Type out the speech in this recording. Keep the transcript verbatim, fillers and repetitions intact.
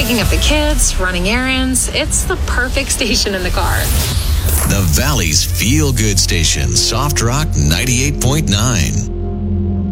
Picking up the kids, running errands, it's the perfect station in the car. The Valley's feel-good station, Soft Rock ninety-eight point nine.